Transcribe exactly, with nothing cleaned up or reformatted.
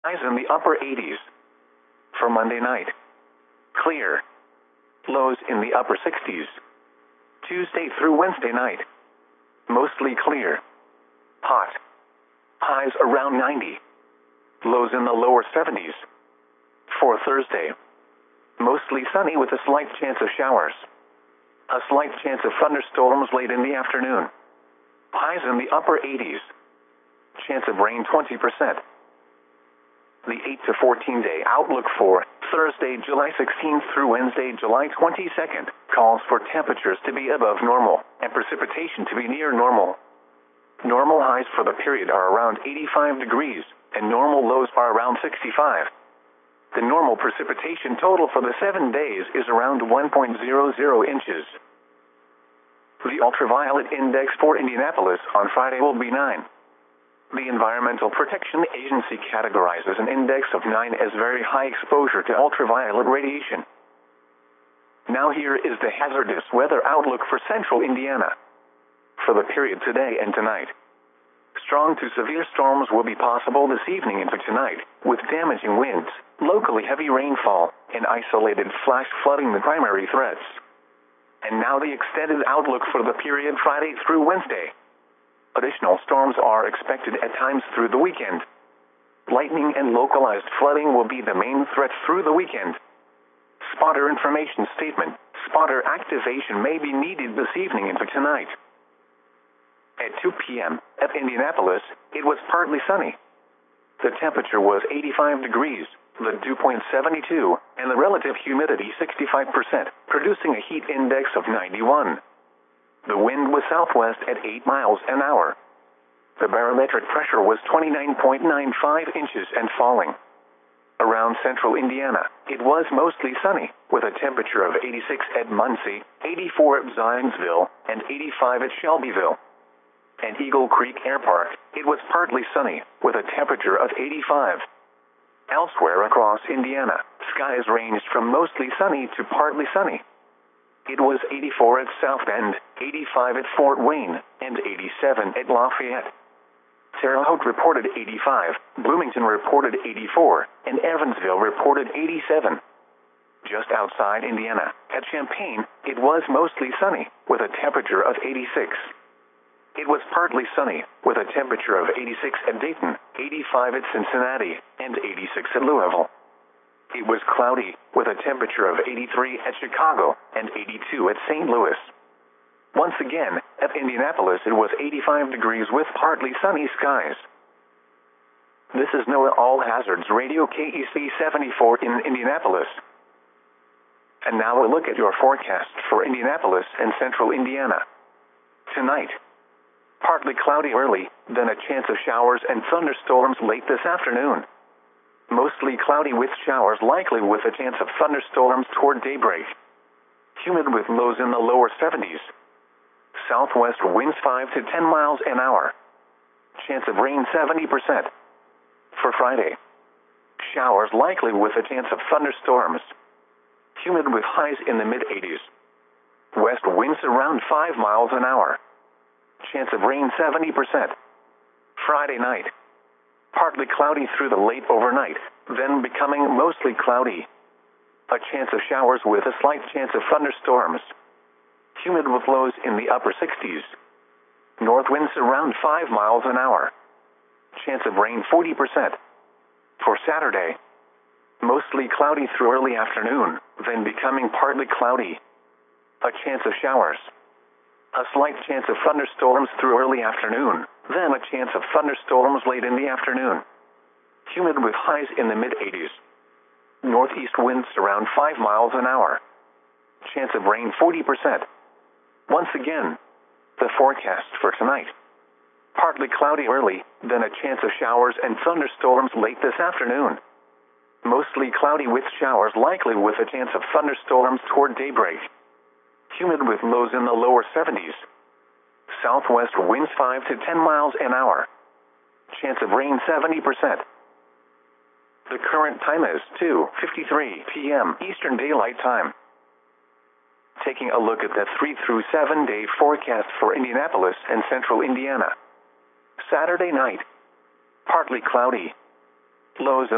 Highs in the upper eighties. For Monday night, clear. Lows in the upper sixties. Tuesday through Wednesday night, mostly clear. Hot. Highs around ninety. Lows in the lower seventies. For Thursday, mostly sunny with a slight chance of showers. A slight chance of thunderstorms late in the afternoon. Highs in the upper eighties. Chance of rain twenty percent. The eight to fourteen day outlook for Thursday, July sixteenth through Wednesday, July twenty-second, calls for temperatures to be above normal and precipitation to be near normal. Normal highs for the period are around eighty-five degrees, and normal lows are around sixty-five. The normal precipitation total for the seven days is around one point zero zero inches. The ultraviolet index for Indianapolis on Friday will be nine. The Environmental Protection Agency categorizes an index of nine as very high exposure to ultraviolet radiation. Now here is the hazardous weather outlook for central Indiana. For the period today and tonight, strong to severe storms will be possible this evening into tonight, with damaging winds, locally heavy rainfall, and isolated flash flooding the primary threats. And now the extended outlook for the period Friday through Wednesday. Additional storms are expected at times through the weekend. Lightning and localized flooding will be the main threat through the weekend. Spotter information statement. Spotter activation may be needed this evening into tonight. At two p m at Indianapolis, it was partly sunny. The temperature was eighty-five degrees, the dew point seventy-two, and the relative humidity sixty-five percent, producing a heat index of ninety-one. The wind was southwest at eight miles an hour. The barometric pressure was twenty-nine point nine five inches and falling. Around central Indiana, it was mostly sunny, with a temperature of eighty-six at Muncie, eighty-four at Zionsville, and eighty-five at Shelbyville. At Eagle Creek Air Park, it was partly sunny, with a temperature of eighty-five. Elsewhere across Indiana, skies ranged from mostly sunny to partly sunny. It was eighty-four at South Bend, eighty-five at Fort Wayne, and eighty-seven at Lafayette. Terre Haute reported eighty-five, Bloomington reported eighty-four, and Evansville reported eighty-seven. Just outside Indiana, at Champaign, it was mostly sunny, with a temperature of eighty-six. It was partly sunny, with a temperature of eighty-six at Dayton, eighty-five at Cincinnati, and eighty-six at Louisville. It was cloudy, with a temperature of eighty-three at Chicago, and eighty-two at Saint Louis. Once again, at Indianapolis it was eighty-five degrees with partly sunny skies. This is NOAA All Hazards Radio K E C seventy-four in Indianapolis. And now a look at your forecast for Indianapolis and central Indiana. Tonight, partly cloudy early, then a chance of showers and thunderstorms late this afternoon. Mostly cloudy with showers likely with a chance of thunderstorms toward daybreak. Humid with lows in the lower seventies. Southwest winds five to ten miles an hour. Chance of rain seventy percent. For Friday, showers likely with a chance of thunderstorms. Humid with highs in the mid eighties. West winds around five miles an hour. Chance of rain seventy percent. Friday night, partly cloudy through the late overnight, then becoming mostly cloudy. A chance of showers with a slight chance of thunderstorms. Humid with lows in the upper sixties. North winds around five miles an hour. Chance of rain forty percent. For Saturday, mostly cloudy through early afternoon, then becoming partly cloudy. A chance of showers. A slight chance of thunderstorms through early afternoon, then a chance of thunderstorms late in the afternoon. Humid with highs in the mid eighties. Northeast winds around five miles an hour. Chance of rain forty percent. Once again, the forecast for tonight. Partly cloudy early, then a chance of showers and thunderstorms late this afternoon. Mostly cloudy with showers likely with a chance of thunderstorms toward daybreak. Humid with lows in the lower seventies. Southwest winds five to ten miles an hour. Chance of rain seventy percent. The current time is two fifty-three p m Eastern Daylight Time. Taking a look at the three through seven day forecast for Indianapolis and central Indiana. Saturday night, partly cloudy. Lows in